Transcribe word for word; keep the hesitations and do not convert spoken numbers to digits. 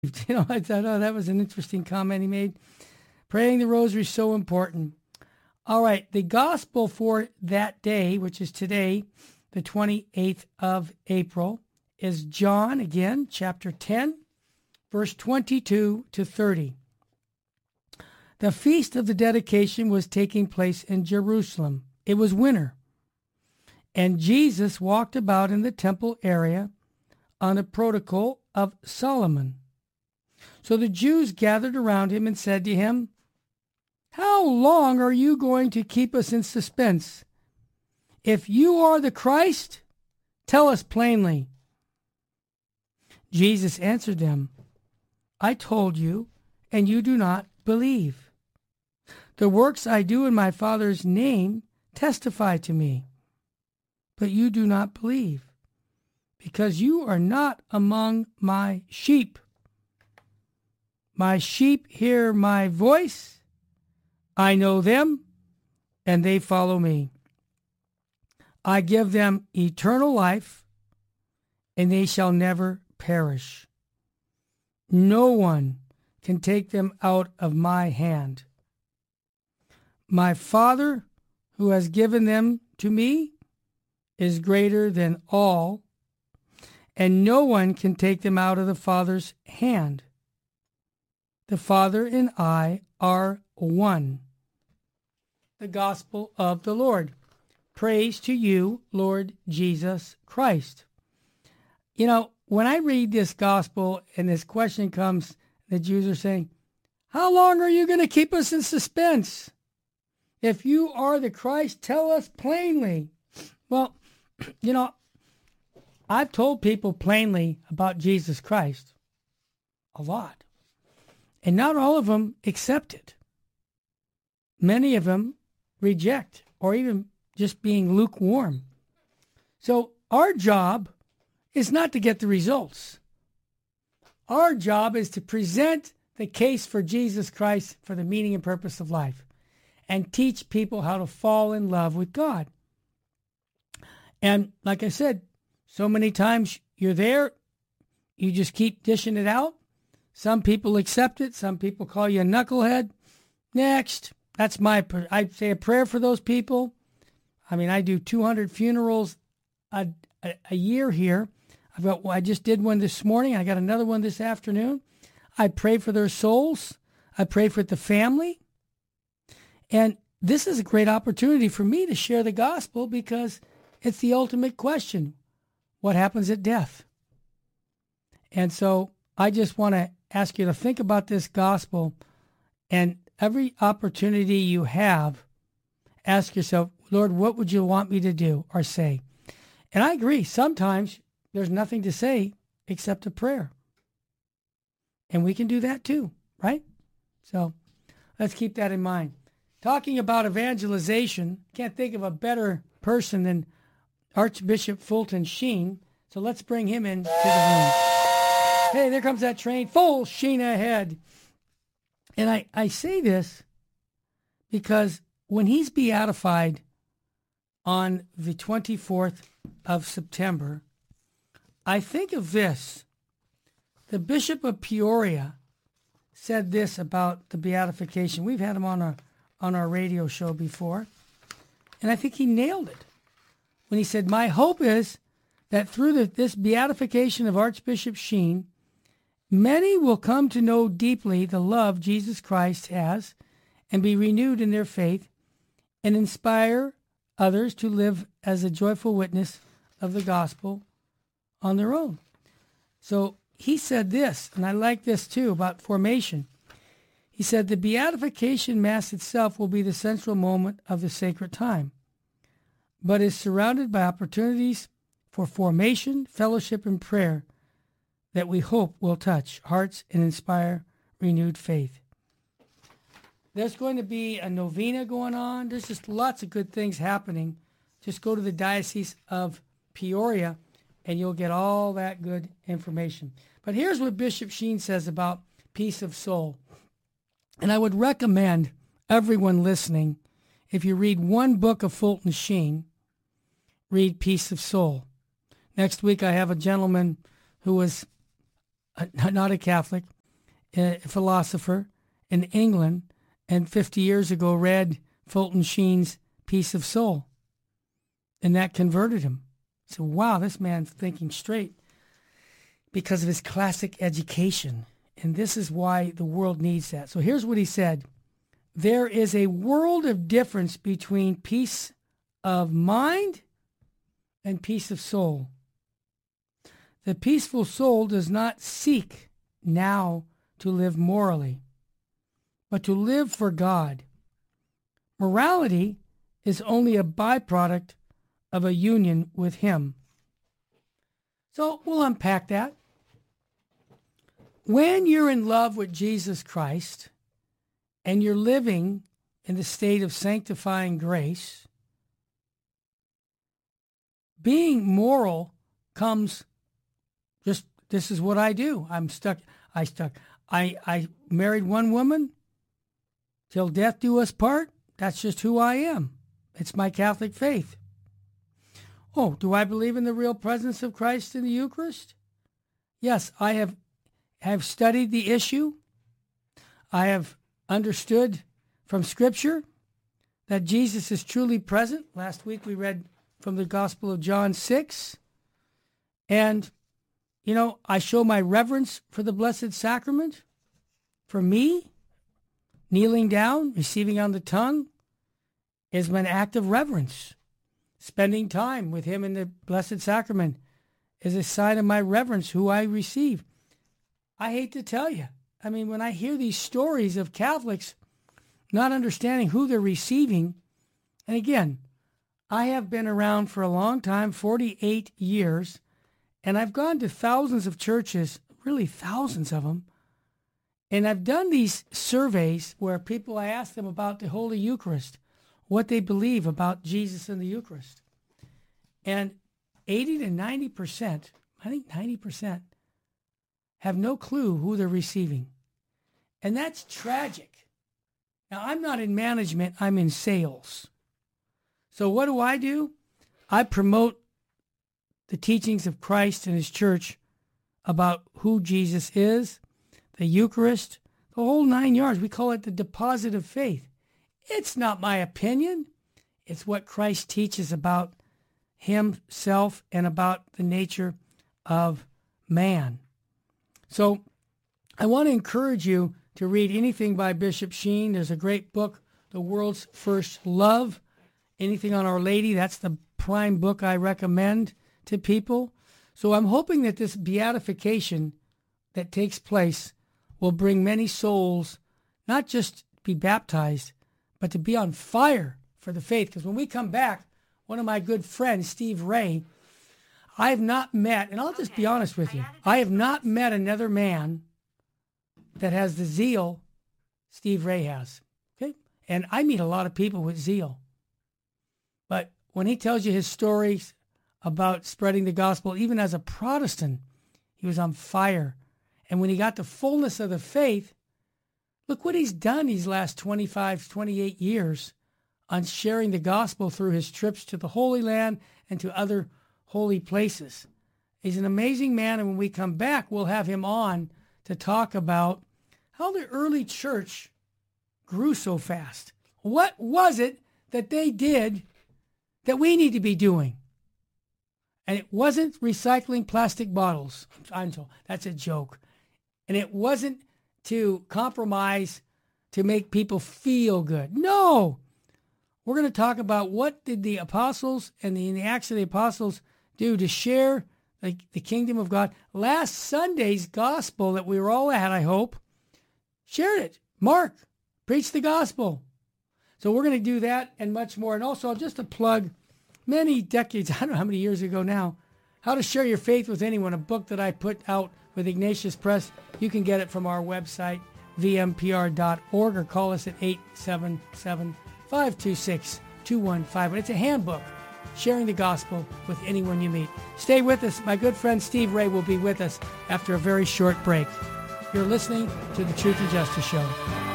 You know, I thought, oh, that was an interesting comment he made. Praying the rosary is so important. All right, the gospel for that day, which is today, the twenty-eighth of April, is John, again, chapter ten, verse twenty-two to thirty. The feast of the dedication was taking place in Jerusalem. It was winter, and Jesus walked about in the temple area on the protocol of Solomon. So the Jews gathered around him and said to him, "How long are you going to keep us in suspense? If you are the Christ, tell us plainly." Jesus answered them, "I told you, and you do not believe. The works I do in my Father's name testify to me, but you do not believe, because you are not among my sheep. My sheep hear my voice. I know them, and they follow me. I give them eternal life, and they shall never perish. No one can take them out of my hand. My Father, who has given them to me, is greater than all, and no one can take them out of the Father's hand. The Father and I are one." The Gospel of the Lord. Praise to you, Lord Jesus Christ. You know, when I read this gospel and this question comes, the Jews are saying, "How long are you going to keep us in suspense? If you are the Christ, tell us plainly." Well, you know, I've told people plainly about Jesus Christ a lot, and not all of them accept it. Many of them reject, or even just being lukewarm. So our job is not to get the results. Our job is to present the case for Jesus Christ for the meaning and purpose of life, and teach people how to fall in love with God. And like I said, so many times you're there, you just keep dishing it out. Some people accept it. Some people call you a knucklehead. Next. That's my, I say a prayer for those people. I mean, I do two hundred funerals a, a, a year here. I've got, I just did one this morning. I got another one this afternoon. I pray for their souls. I pray for the family. And this is a great opportunity for me to share the gospel, because it's the ultimate question. What happens at death? And so I just want to ask you to think about this gospel, and every opportunity you have, ask yourself, "Lord, what would you want me to do or say?" And I agree, sometimes there's nothing to say except a prayer. And we can do that too, right? So let's keep that in mind. Talking about evangelization, can't think of a better person than Archbishop Fulton Sheen. So let's bring him into the room. Hey, there comes that train, full sheen ahead. And I, I say this because when he's beatified on the twenty-fourth of September, I think of this. The Bishop of Peoria said this about the beatification. We've had him on our, on our radio show before, and I think he nailed it when he said, "My hope is that through the, this beatification of Archbishop Sheen, many will come to know deeply the love Jesus Christ has and be renewed in their faith, and inspire others to live as a joyful witness of the gospel on their own." So he said this, and I like this too, about formation. He said, "The beatification Mass itself will be the central moment of the sacred time, but is surrounded by opportunities for formation, fellowship, and prayer that we hope will touch hearts and inspire renewed faith." There's going to be a novena going on. There's just lots of good things happening. Just go to the Diocese of Peoria, and you'll get all that good information. But here's what Bishop Sheen says about peace of soul. And I would recommend everyone listening, if you read one book of Fulton Sheen, read Peace of Soul. Next week I have a gentleman who was not a Catholic, a philosopher in England, and fifty years ago read Fulton Sheen's Piece of Soul. And that converted him. So, wow, this man's thinking straight because of his classic education. And this is why the world needs that. So here's what he said. There is a world of difference between peace of mind and peace of soul. The peaceful soul does not seek now to live morally, but to live for God. Morality is only a byproduct of a union with Him. So we'll unpack that. When you're in love with Jesus Christ and you're living in the state of sanctifying grace, being moral comes just, this is what I do. I'm stuck. I stuck. I, I married one woman till death do us part. That's just who I am. It's my Catholic faith. Oh, do I believe in the real presence of Christ in the Eucharist? Yes, I have have studied the issue. I have understood from Scripture that Jesus is truly present. Last week we read from the Gospel of John six. And, you know, I show my reverence for the Blessed Sacrament. For me, kneeling down, receiving on the tongue, is an act of reverence. Spending time with Him in the Blessed Sacrament is a sign of my reverence, who I receive. I hate to tell you. I mean, when I hear these stories of Catholics not understanding who they're receiving, and again, I have been around for a long time, forty-eight years, and I've gone to thousands of churches, really thousands of them, and I've done these surveys where people, I ask them about the Holy Eucharist, what they believe about Jesus and the Eucharist. And eighty to ninety percent, I think ninety percent, have no clue who they're receiving. And that's tragic. Now, I'm not in management, I'm in sales. So what do I do? I promote the teachings of Christ and His church about who Jesus is, the Eucharist, the whole nine yards. We call it the deposit of faith. It's not my opinion. It's what Christ teaches about Himself and about the nature of man. So I want to encourage you to read anything by Bishop Sheen. There's a great book, The World's First Love. Anything on Our Lady, that's the prime book I recommend to people. So I'm hoping that this beatification that takes place will bring many souls, not just to be baptized, but to be on fire for the faith. Because when we come back, one of my good friends, Steve Ray, I have not met, and I'll just be honest with you, I have not met another man that has the zeal Steve Ray has. Okay? And I meet a lot of people with zeal. But when he tells you his stories about spreading the gospel, even as a Protestant, he was on fire. And when he got the fullness of the faith, look what he's done these last twenty-five, twenty-eight years on sharing the gospel through his trips to the Holy Land and to other holy places. He's an amazing man, and when we come back, we'll have him on to talk about how the early church grew so fast. What was it that they did that we need to be doing? And it wasn't recycling plastic bottles. I'm sorry, that's a joke. And it wasn't to compromise to make people feel good. No! We're going to talk about what did the apostles and the, in the Acts of the Apostles do to share the, the kingdom of God. Last Sunday's gospel that we were all at, I hope, shared it. Mark preached the gospel. So we're going to do that and much more. And also, just to plug, many decades, I don't know how many years ago now, How to Share Your Faith with Anyone, a book that I put out with Ignatius Press. You can get it from our website, v m p r dot org, or call us at eight seven seven, five two six, two one five one. It's a handbook, sharing the gospel with anyone you meet. Stay with us. My good friend Steve Ray will be with us after a very short break. You're listening to The Truth and Justice Show.